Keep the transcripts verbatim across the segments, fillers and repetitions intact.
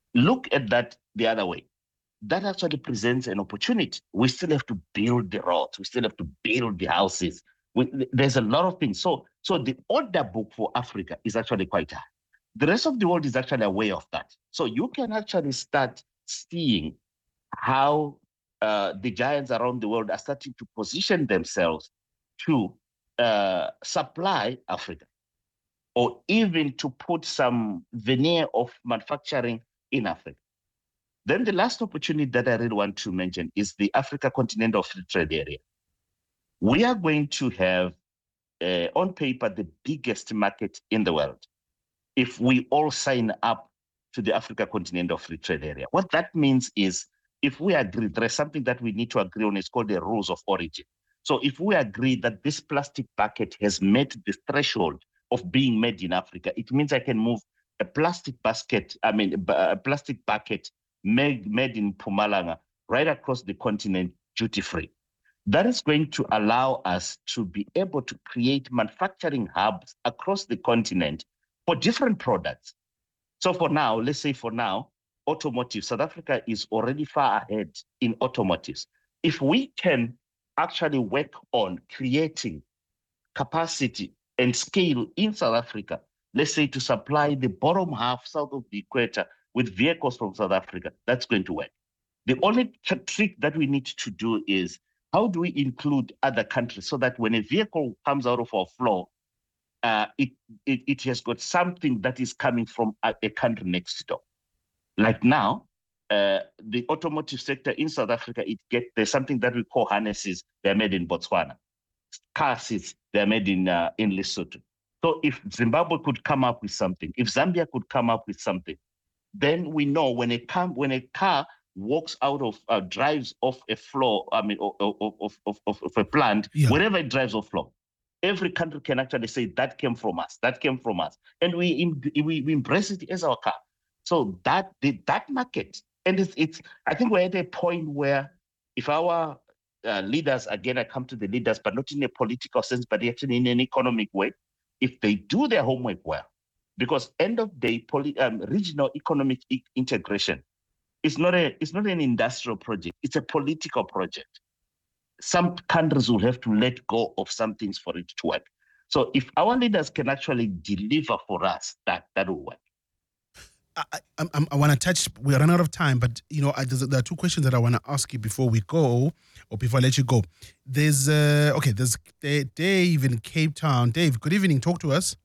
Look at that the other way. That actually presents an opportunity. We still have to build the roads. We still have to build the houses. We, there's a lot of things. So, so the order book for Africa is actually quite high. The rest of the world is actually aware of that. So you can actually start seeing how uh, the giants around the world are starting to position themselves to uh, supply Africa, or even to put some veneer of manufacturing in Africa. Then the last opportunity that I really want to mention is the Africa Continental Free Trade Area. We are going to have, uh, on paper, the biggest market in the world if we all sign up to the Africa Continental Free Trade Area. What that means is, if we agree, there is something that we need to agree on, it's called the rules of origin. So if we agree that this plastic bucket has met the threshold of being made in Africa, it means I can move a plastic basket, I mean, a plastic bucket made, made in Mpumalanga right across the continent duty-free. That is going to allow us to be able to create manufacturing hubs across the continent for different products. So for now, let's say for now, automotive, South Africa is already far ahead in automotives. If we can actually work on creating capacity and scale in South Africa, let's say to supply the bottom half south of the equator with vehicles from South Africa, that's going to work. The only trick that we need to do is, how do we include other countries so that when a vehicle comes out of our floor, uh, it, it, it has got something that is coming from a, a country next door. Like now, uh, the automotive sector in South Africa, it get there's something that we call harnesses. They're made in Botswana. Car seats, they're made in uh, in Lesotho. So if Zimbabwe could come up with something, if Zambia could come up with something, then we know when a car when a car walks out of uh, drives off a floor, I mean, of of of, of, of a plant, yeah. Wherever it drives off floor, every country can actually say that came from us, that came from us, and we we, we embrace it as our car. So that the, that market, and it's, it's I think we're at a point where if our uh, leaders, again, I come to the leaders, but not in a political sense, but actually in an economic way, if they do their homework well, because end of day, poly, um, regional economic e- integration is not a it's not an industrial project, it's a political project. Some countries will have to let go of some things for it to work. So if our leaders can actually deliver for us, that that will work. I, I, I want to touch, we run out of time, but you know, I, there are two questions that I want to ask you before we go, or before I let you go. There's, uh, okay, there's Dave in Cape Town. Dave, good evening, talk to us.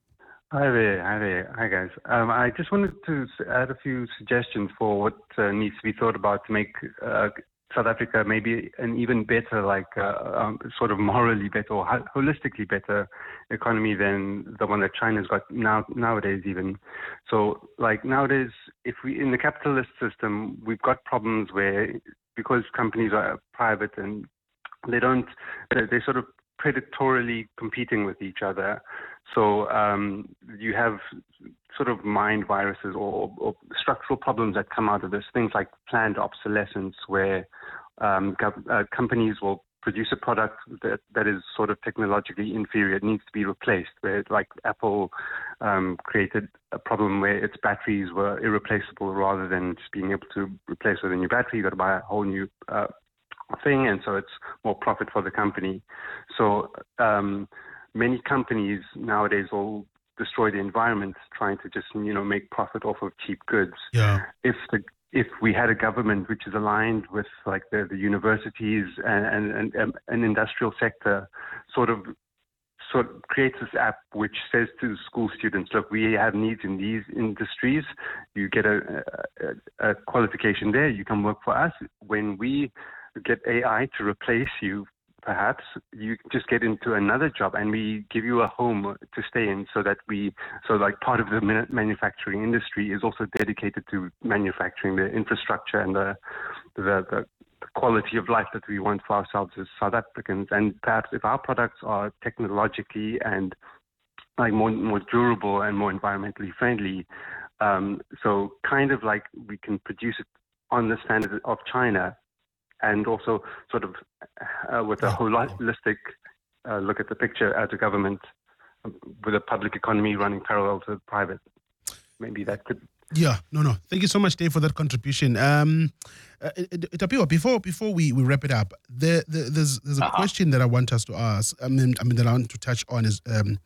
Hi there, hi there, hi guys. Um, I just wanted to add a few suggestions for what uh, needs to be thought about to make uh, South Africa maybe an even better, like uh, um, sort of morally better or holistically better economy than the one that China's got now nowadays even. So like nowadays, if we in the capitalist system, we've got problems where because companies are private and they don't, they're, they're sort of predatorily competing with each other. So um, you have sort of mind viruses or, or structural problems that come out of this, things like planned obsolescence, where um, gov- uh, companies will produce a product that, that is sort of technologically inferior. It needs to be replaced, where like Apple um, created a problem where its batteries were irreplaceable rather than just being able to replace with a new battery. You've got to buy a whole new uh, thing, and so it's more profit for the company. So um, many companies nowadays will destroy the environment trying to just, you know, make profit off of cheap goods. Yeah. If the if we had a government which is aligned with like the, the universities and, and, and an industrial sector, sort of sort of creates this app which says to the school students, look, we have needs in these industries. You get a, a, a qualification there. You can work for us. When we get A I to replace you, perhaps you just get into another job and we give you a home to stay in, so that we, so like part of the manufacturing industry is also dedicated to manufacturing the infrastructure and the, the, the quality of life that we want for ourselves as South Africans. And perhaps if our products are technologically and like more, more durable and more environmentally friendly, um, so kind of like we can produce it on the standard of China, and also sort of uh, with a holistic uh, look at the picture as a government, um, with a public economy running parallel to the private. Maybe that could Yeah, no, no. Thank you so much, Dave, for that contribution. Um, uh, Tapiwa, before before we, we wrap it up, there, there there's there's a Uh-huh. question that I want us to ask. I mean, I mean that I want to touch on is um,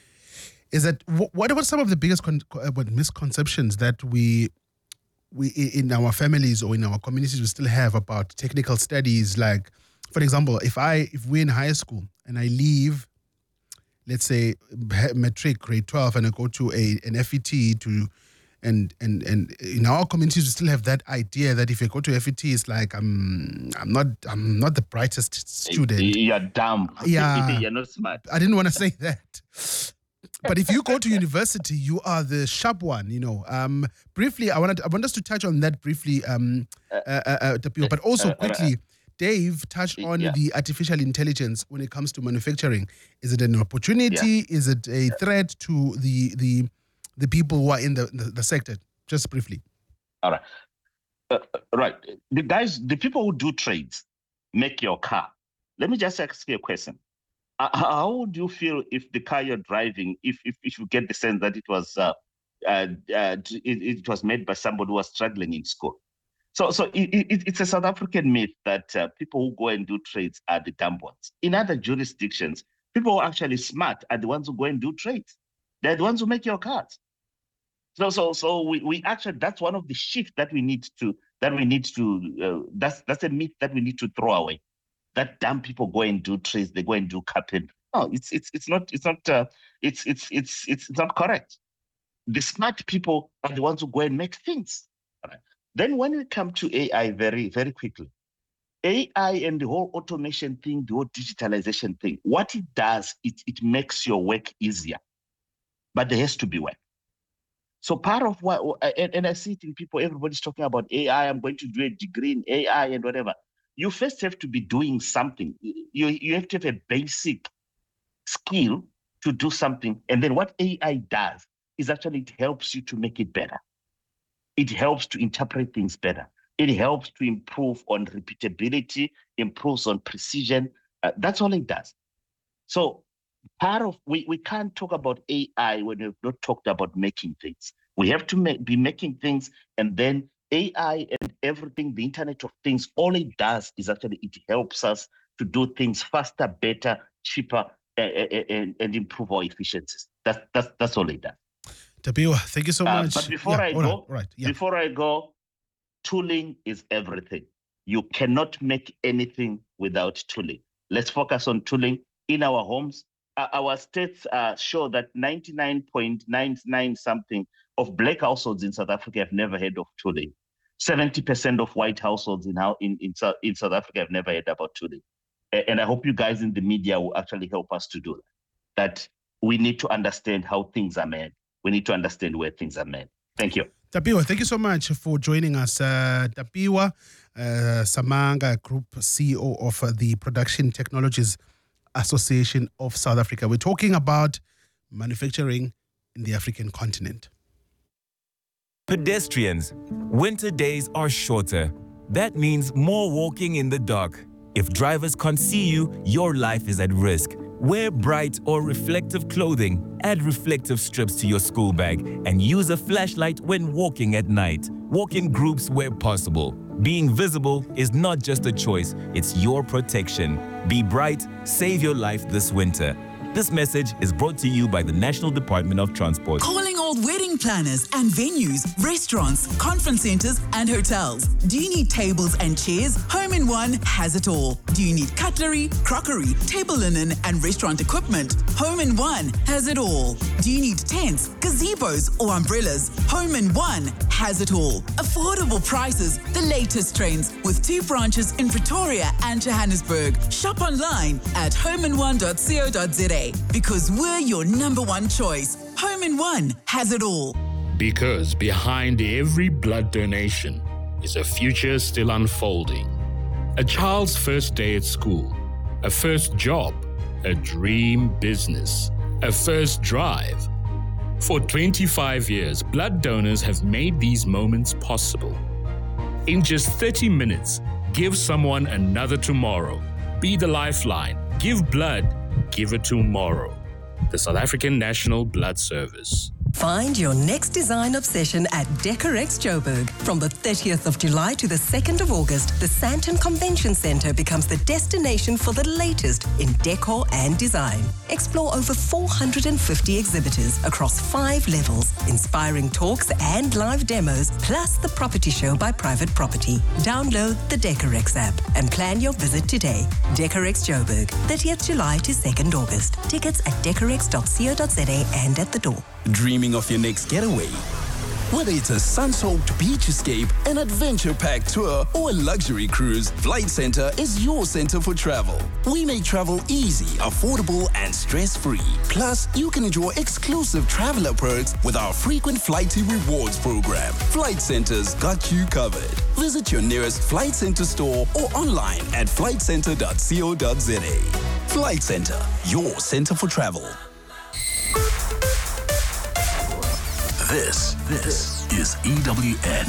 is that wh- what are some of the biggest con- uh, what misconceptions that we we in our families or in our communities we still have about technical studies? Like, for example, if I if we're in high school and I leave, let's say matric grade twelve, and I go to a an F E T to And and and in our communities, we still have that idea that if you go to F E T, it's like I'm I'm not I'm not the brightest student. You're dumb. Yeah. You're not smart. I didn't want to say that. But if you go to university, you are the sharp one. You know. Um, briefly, I wanted I want us to touch on that briefly. Um, uh, uh, uh, Tapiwa, but also uh, uh, quickly, Dave touched on yeah. the artificial intelligence when it comes to manufacturing. Is it an opportunity? Is it a threat to the the the people who are in the, the, the sector? Just briefly. All right. Uh, right. The guys, the people who do trades, make your car. Let me just ask you a question. Uh, how would you feel if the car you're driving, if if, if you get the sense that it was uh, uh, uh, it, it was made by somebody who was struggling in school? So so it, it, it's a South African myth that uh, people who go and do trades are the dumb ones. In other jurisdictions, people who are actually smart are the ones who go and do trades. They're the ones who make your cars. So, so, so we, we actually, that's one of the shifts that we need to, that we need to, uh, that's, that's a myth that we need to throw away. That dumb people go and do trades, they go and do carpentry. No, it's, it's, it's not, it's not, uh, it's, it's, it's, it's not correct. The smart people are the ones who go and make things. All right. Then when we come to A I very, very quickly, A I and the whole automation thing, the whole digitalization thing, what it does, it, it makes your work easier, but there has to be work. So part of what, and, and I see it in people, everybody's talking about A I, I'm going to do a degree in A I and whatever. You first have to be doing something. You, you have to have a basic skill to do something. And then what A I does is actually it helps you to make it better. It helps to interpret things better. It helps to improve on repeatability, improves on precision. Uh, that's all it does. So part of, we, we can't talk about A I when we've not talked about making things. We have to make, be making things, and then A I and everything, the Internet of Things, all it does is actually it helps us to do things faster, better, cheaper, uh, and, and improve our efficiencies. That's, that's, that's all it does. Tapiwa, thank you so Uh, much. but before Yeah, I all go, right, right, yeah. before I go, tooling is everything. You cannot make anything without tooling. Let's focus on tooling in our homes. Uh, our stats uh, show that ninety-nine point nine nine something of black households in South Africa have never heard of tooling. seventy percent of white households in, how, in, in, in South Africa have never heard about tooling. And I hope you guys in the media will actually help us to do that. That we need to understand how things are made. We need to understand where things are made. Thank you. Tapiwa, thank you so much for joining us. Uh, Tapiwa uh, Samanga, Group C E O of uh, the Production Technologies Association of South Africa. We're talking about manufacturing in the African continent. Pedestrians, winter days are shorter. That means more walking in the dark. If drivers can't see you, your life is at risk. Wear bright or reflective clothing, add reflective strips to your school bag, and use a flashlight when walking at night. Walk in groups where possible. Being visible is not just a choice, it's your protection. Be bright, save your life this winter. This message is brought to you by the National Department of Transport. Calling all wedding planners and venues, restaurants, conference centers, and hotels. Do you need tables and chairs? Home in One has it all. Do you need cutlery, crockery, table linen, and restaurant equipment? Home in One has it all. Do you need tents, gazebos, or umbrellas? Home in One has it all. Affordable prices, the latest trends, with two branches in Pretoria and Johannesburg. Shop online at home in one dot co dot za. Because we're your number one choice. Home in One has it all. Because behind every blood donation is a future still unfolding. A child's first day at school, a first job, a dream business, a first drive. For twenty-five years, blood donors have made these moments possible. In just thirty minutes, give someone another tomorrow. Be the lifeline. Give blood. Give it tomorrow. The South African National Blood Service. Find your next design obsession at Decorex Joburg. From the thirtieth of July to the second of August, the Sandton Convention Centre becomes the destination for the latest in decor and design. Explore over four hundred fifty exhibitors across five levels, inspiring talks and live demos, plus the property show by Private Property. Download the Decorex app and plan your visit today. Decorex Joburg, thirtieth of July to second of August. Tickets at decorex dot co dot za and at the door. Dreaming of your next getaway? Whether it's a sun-soaked beach escape, an adventure-packed tour, or a luxury cruise, Flight Centre is your centre for travel. We make travel easy, affordable, and stress-free. Plus, you can enjoy exclusive traveler perks with our frequent Flighty Rewards program. Flight Centre's got you covered. Visit your nearest Flight Centre store or online at flight centre dot co dot za. Flight Centre, your centre for travel. This, this is E W N.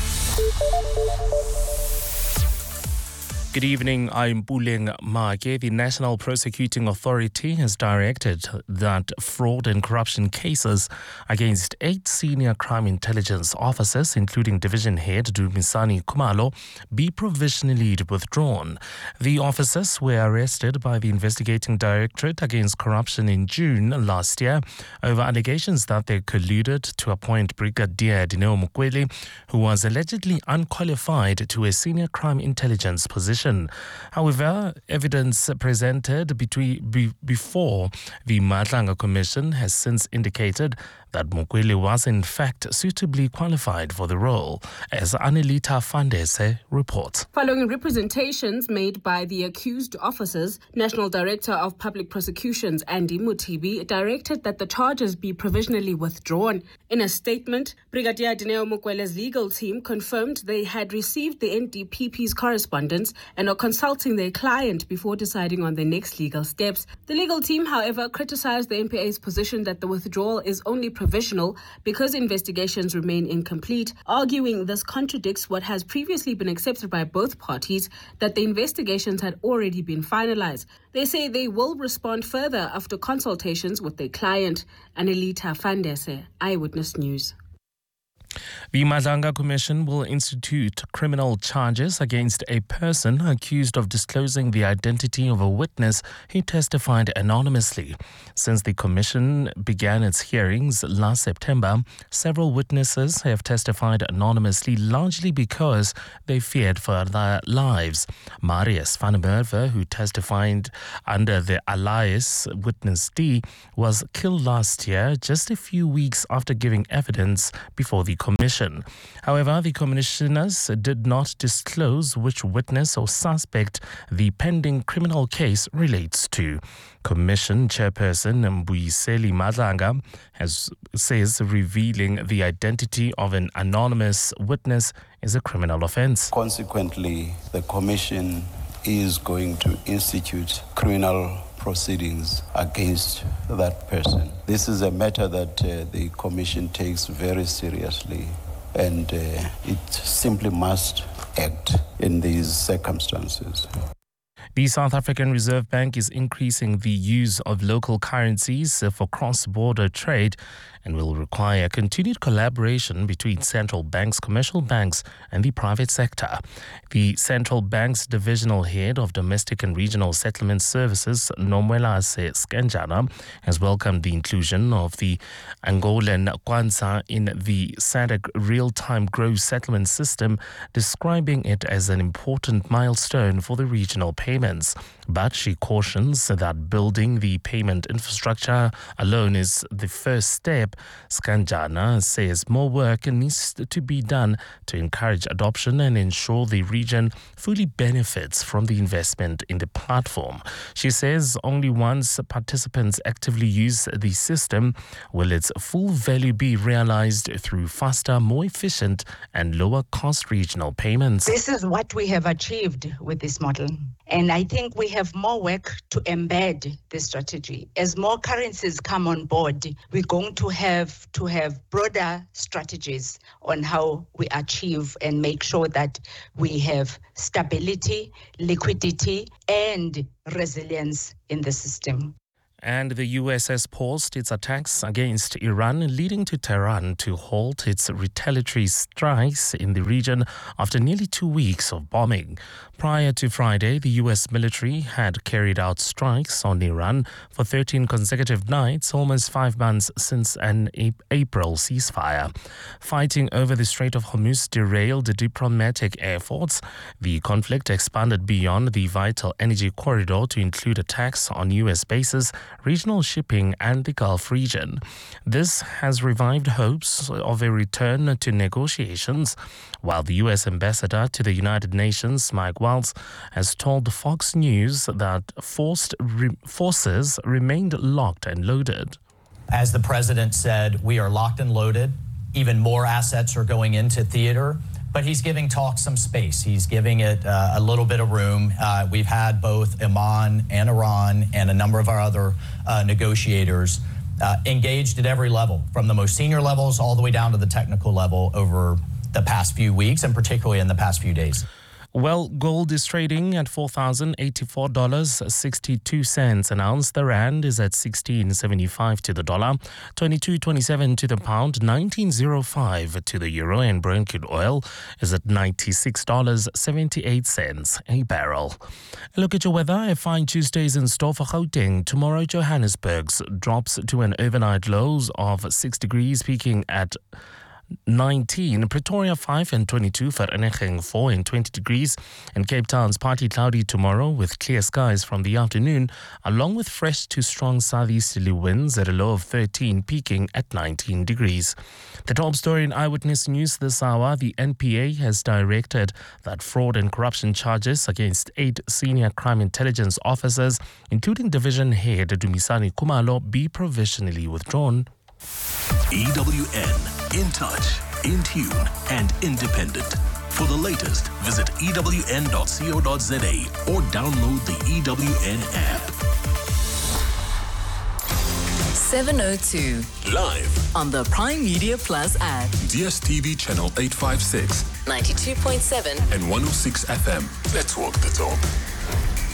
Good evening, I'm Puleng Make. The National Prosecuting Authority has directed that fraud and corruption cases against eight senior crime intelligence officers, including Division Head Dumisani Khumalo, be provisionally withdrawn. The officers were arrested by the Investigating Directorate Against Corruption in June last year over allegations that they colluded to appoint Brigadier Dineo Mukwele, who was allegedly unqualified, to a senior crime intelligence position. However, evidence presented between, be, before the Madlanga Commission has since indicated that Mukwele was in fact suitably qualified for the role, as Anelita Fandese reports. Following representations made by the accused officers, National Director of Public Prosecutions Andy Mutibi directed that the charges be provisionally withdrawn. In a statement, Brigadier Dineo Mukwele's legal team confirmed they had received the N D P P's correspondence and are consulting their client before deciding on the next legal steps. The legal team, however, criticized the N P A's position that the withdrawal is only provisional because investigations remain incomplete, arguing this contradicts what has previously been accepted by both parties, that the investigations had already been finalized. They say they will respond further after consultations with their client. Anelita Fandese, Eyewitness News. The Madlanga Commission will institute criminal charges against a person accused of disclosing the identity of a witness who testified anonymously. Since the Commission began its hearings last September, several witnesses have testified anonymously, largely because they feared for their lives. Marius van der Merwe, who testified under the alias Witness D, was killed last year, just a few weeks after giving evidence before the Commission. However, the commissioners did not disclose which witness or suspect the pending criminal case relates to. Commission Chairperson Mbuyiseli Madlanga has says revealing the identity of an anonymous witness is a criminal offence. Consequently, the Commission is going to institute criminal proceedings against that person. This is a matter that uh, the Commission takes very seriously, and uh, it simply must act in these circumstances. The South African Reserve Bank is increasing the use of local currencies for cross-border trade and will require continued collaboration between central banks, commercial banks and the private sector. The central bank's divisional head of domestic and regional settlement services, Nomwelase Skenjana, has welcomed the inclusion of the Angolan Kwanza in the S A D C real-time gross settlement system, describing it as an important milestone for the regional payments. But she cautions that building the payment infrastructure alone is the first step. Skanjana says more work needs to be done to encourage adoption and ensure the region fully benefits from the investment in the platform. She says only once participants actively use the system will its full value be realized through faster, more efficient and lower cost regional payments. This is what we have achieved with this model. And I think we have more work to embed this strategy. As more currencies come on board, we're going to have to have broader strategies on how we achieve and make sure that we have stability, liquidity, and resilience in the system. And the U S has paused its attacks against Iran, leading to Tehran to halt its retaliatory strikes in the region after nearly two weeks of bombing. Prior to Friday, the U S military had carried out strikes on Iran for thirteen consecutive nights, almost five months since an April ceasefire. Fighting over the Strait of Hormuz derailed diplomatic efforts. The conflict expanded beyond the vital energy corridor to include attacks on U S bases, regional shipping and the Gulf region. This has revived hopes of a return to negotiations, while the U S ambassador to the United Nations, Mike Waltz, has told Fox News that forced re- forces remained locked and loaded. As the president said, we are locked and loaded. Even more assets are going into theater. But he's giving talk some space. He's giving it uh, a little bit of room. Uh, we've had both Oman and Iran and a number of our other uh, negotiators uh, engaged at every level, from the most senior levels all the way down to the technical level over the past few weeks, and particularly in the past few days. Well, gold is trading at four thousand eighty-four dollars and sixty-two cents an ounce. The rand is at sixteen seventy-five to the dollar, twenty-two twenty-seven to the pound, nineteen oh five to the euro, and Brent crude oil is at ninety-six dollars and seventy-eight cents a barrel. A look at your weather. A fine Tuesday is in store for Gauteng. Tomorrow, Johannesburg's drops to an overnight lows of six degrees, peaking at nineteen, Pretoria five and twenty-two, Vereeniging four and twenty degrees, and Cape Town's partly cloudy tomorrow with clear skies from the afternoon, along with fresh to strong southeasterly winds at a low of thirteen, peaking at nineteen degrees. The top story in Eyewitness News this hour: the N P A has directed that fraud and corruption charges against eight senior crime intelligence officers, including Division Head Dumisani Kumalo, be provisionally withdrawn. E W N, in touch, in tune, and independent. For the latest, visit E W N dot co dot za or download the E W N app. seven oh two. Live on the Prime Media Plus app. D S T V channel eight fifty-six. ninety-two point seven. And one oh six F M. Let's walk the talk.